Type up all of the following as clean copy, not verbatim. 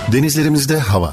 Denizlerimizde hava.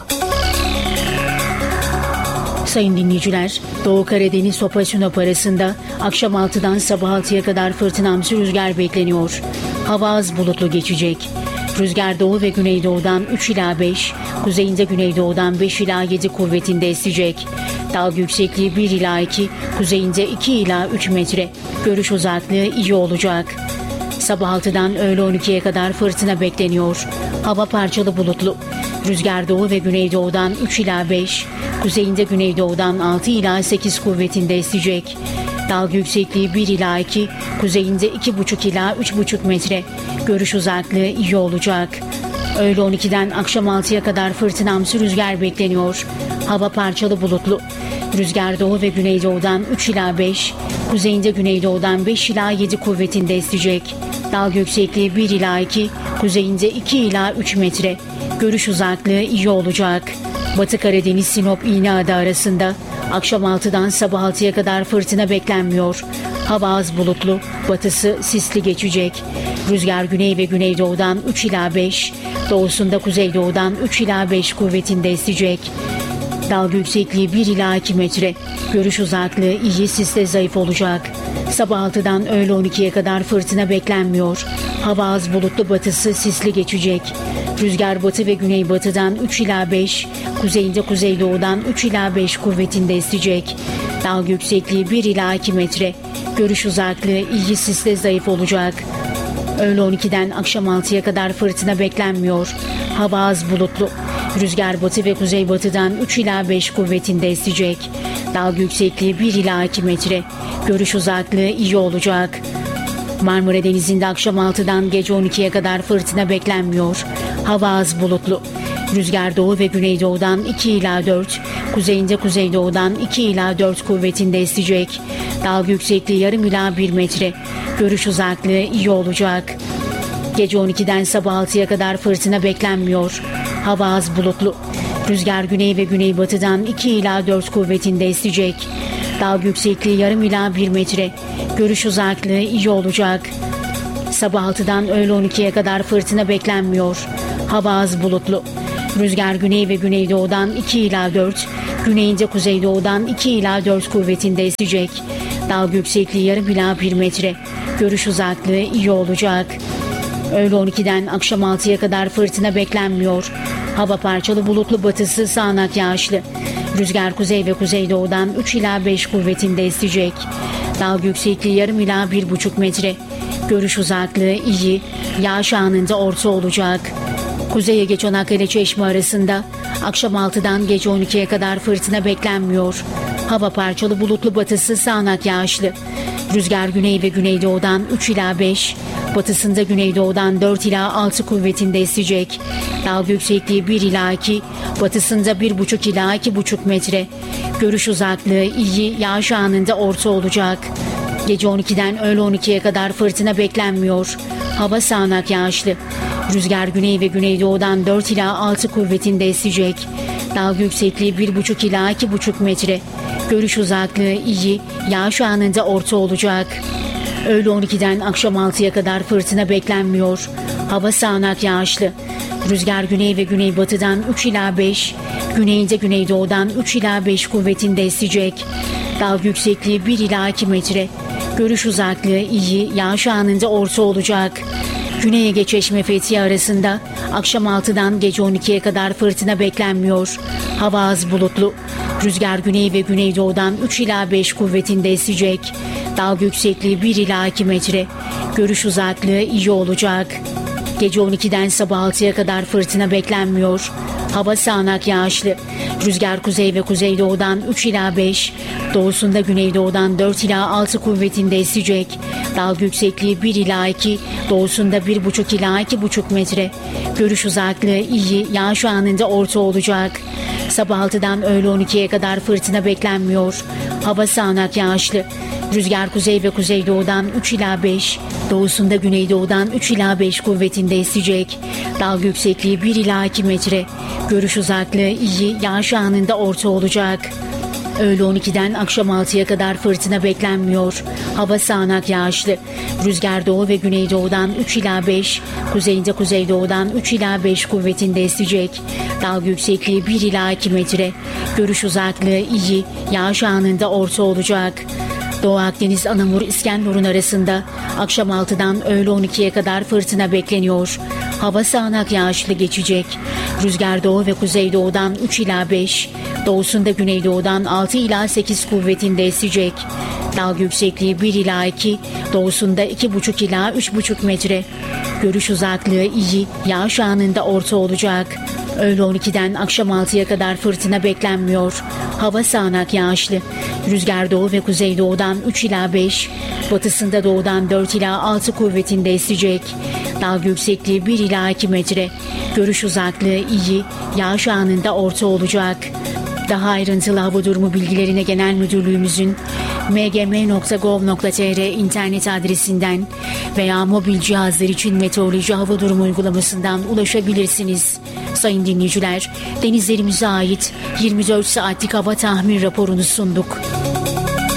Sayın dinleyiciler, Doğu Karadeniz Sopa Sinop arasında akşam 6'dan sabah 6'ya kadar fırtınamsı rüzgar bekleniyor. Hava az bulutlu geçecek. Rüzgar doğu ve güneydoğudan 3 ila 5, kuzeyinde güneydoğudan 5 ila 7 kuvvetinde esecek. Dalga yüksekliği 1 ila 2, kuzeyinde 2 ila 3 metre. Görüş uzaklığı iyi olacak. Sabah 6'dan öğle 12'ye kadar fırtına bekleniyor. Hava parçalı bulutlu. Rüzgar doğu ve güneydoğudan 3 ila 5, kuzeyinde güneydoğudan 6 ila 8 kuvvetinde esecek. Dalga yüksekliği 1 ila 2, kuzeyinde 2,5 ila 3,5 metre. Görüş uzaklığı iyi olacak. Öğle 12'den akşam 6'ya kadar fırtınamsı rüzgar bekleniyor. Hava parçalı bulutlu. Rüzgar doğu ve güneydoğudan 3 ila 5, kuzeyinde güneydoğudan 5 ila 7 kuvvetinde esecek. Dalga yüksekliği 1 ila 2, kuzeyinde 2 ila 3 metre. Görüş uzaklığı iyi olacak. Batı Karadeniz Sinop İğneada arasında akşam 6'dan sabah 6'ya kadar fırtına beklenmiyor. Hava az bulutlu, batısı sisli geçecek. Rüzgar güney ve güneydoğudan 3 ila 5, doğusunda kuzeydoğudan 3 ila 5 kuvvetinde esecek. Dalga yüksekliği 1 ila 2 metre. Görüş uzaklığı iyi, sisle zayıf olacak. Sabah 6'dan öğle 12'ye kadar fırtına beklenmiyor. Hava az bulutlu, batısı sisli geçecek. Rüzgar batı ve güneybatıdan 3 ila 5, kuzeyinde kuzeydoğudan 3 ila 5 kuvvetinde esecek. Dalga yüksekliği 1 ila 2 metre. Görüş uzaklığı iyi, sisle zayıf olacak. Öğle 12'den akşam 6'ya kadar fırtına beklenmiyor. Hava az bulutlu. Rüzgar batı ve kuzeybatıdan 3 ila 5 kuvvetinde esecek. Dalga yüksekliği 1 ila 2 metre. Görüş uzaklığı iyi olacak. Marmara Denizi'nde akşam 6'dan gece 12'ye kadar fırtına beklenmiyor. Hava az bulutlu. Rüzgar doğu ve güneydoğudan 2 ila 4, kuzeyinde kuzeydoğudan 2 ila 4 kuvvetinde esecek. Dalga yüksekliği yarım ila 1 metre. Görüş uzaklığı iyi olacak. Gece 12'den sabah 6'ya kadar fırtına beklenmiyor. Hava az bulutlu. Rüzgar güney ve güneybatıdan 2 ila 4 kuvvetinde esecek. Dalga yüksekliği yarım ila 1 metre. Görüş uzaklığı iyi olacak. Sabah 6'dan öğle 12'ye kadar fırtına beklenmiyor. Hava az bulutlu. Rüzgar güney ve güneydoğudan 2 ila 4, güneyinde kuzeydoğudan 2 ila 4 kuvvetinde esecek. Dalga yüksekliği yarım ila 1 metre. Görüş uzaklığı iyi olacak. Öğle 12'den akşam 6'ya kadar fırtına beklenmiyor. Hava parçalı bulutlu, batısı sağanak yağışlı. Rüzgar kuzey ve kuzeydoğudan 3 ila 5 kuvvetinde esecek. Dalga yüksekliği yarım ila 1,5 metre. Görüş uzaklığı iyi, yağış anında orta olacak. Kuzey Ege Çanakkale Çeşme arasında akşam 6'dan gece 12'ye kadar fırtına beklenmiyor. Hava parçalı bulutlu, batısı sağanak yağışlı. Rüzgar güney ve güneydoğudan 3 ila 5, batısında güneydoğudan 4 ila 6 kuvvetinde esecek. Dalga yüksekliği 1 ila 2, batısında 1,5 ila 2,5 metre. Görüş uzaklığı iyi, yağış anında orta olacak. Gece 12'den öğle 12'ye kadar fırtına beklenmiyor. Hava sağanak yağışlı. Rüzgar güney ve güneydoğudan 4 ila 6 kuvvetinde esecek. Dalga yüksekliği 1,5 ila 2,5 metre. Görüş uzaklığı iyi, yağış anında orta olacak. Öğle 12'den akşam 6'ya kadar fırtına beklenmiyor. Hava sağanak yağışlı. Rüzgar güney ve güneybatıdan 3 ila 5, güneyinde güneydoğudan 3 ila 5 kuvvetinde esecek. Dalga yüksekliği 1 ila 2 metre. Görüş uzaklığı iyi, yağış anında orta olacak. Güney Ege Çeşme Fethiye arasında akşam 6'dan gece 12'ye kadar fırtına beklenmiyor. Hava az bulutlu. Rüzgar güney ve güneydoğudan 3 ila 5 kuvvetinde esecek. Dalga yüksekliği 1 ila 2 metre. Görüş uzaklığı iyi olacak. Gece 12'den sabah 6'ya kadar fırtına beklenmiyor. Hava sağanak yağışlı. Rüzgar kuzey ve kuzeydoğudan 3 ila 5, doğusunda güneydoğudan 4 ila 6 kuvvetinde esecek. Dalga yüksekliği 1 ila 2, doğusunda 1,5 ila 2,5 metre. Görüş uzaklığı iyi, yağış anında orta olacak. Sabah 6'dan öğle 12'ye kadar fırtına beklenmiyor. Hava sağanak yağışlı. Rüzgar kuzey ve kuzeydoğudan 3 ila 5, doğusunda güneydoğudan 3 ila 5 kuvvetinde esecek. Dalga yüksekliği 1 ila 2 metre. Görüş uzaklığı iyi, yağış anında orta olacak. Öğle 12'den akşam 6'ya kadar fırtına beklenmiyor. Hava sağanak yağışlı. Rüzgar doğu ve güneydoğudan 3 ila 5, kuzeyinde kuzeydoğudan 3 ila 5 kuvvetinde esecek. Dalga yüksekliği 1 ila 2 metre. Görüş uzaklığı iyi, yağış anında orta olacak. Doğu Akdeniz Anamur İskenderun arasında akşam 6'dan öğle 12'ye kadar fırtına bekleniyor. Hava sağanak yağışlı geçecek. Rüzgar doğu ve kuzeydoğudan 3 ila 5, doğusunda güneydoğudan 6 ila 8 kuvvetinde esecek. Dalga yüksekliği 1 ila 2, doğusunda 2,5 ila 3,5 metre. Görüş uzaklığı iyi, yağış anında orta olacak. Öğle 12'den akşam 6'ya kadar fırtına beklenmiyor. Hava sağanak yağışlı. Rüzgar doğu ve kuzeydoğudan 3 ila 5, batısında doğudan 4 ila 6 kuvvetinde esecek. Dalga yüksekliği 1 ila 2 metre. Görüş uzaklığı iyi, yağış anında orta olacak. Daha ayrıntılı hava durumu bilgilerine Genel Müdürlüğümüzün mgm.gov.tr internet adresinden veya mobil cihazlar için meteoroloji hava durumu uygulamasından ulaşabilirsiniz. Sayın dinleyiciler, denizlerimize ait 24 saatlik hava tahmin raporunu sunduk.